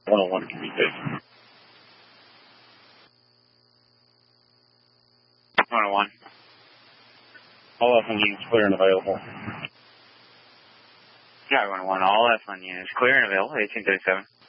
101 communication. 101. All F1 units clear and available. Sky 101, all F1 units clear and available, 1837.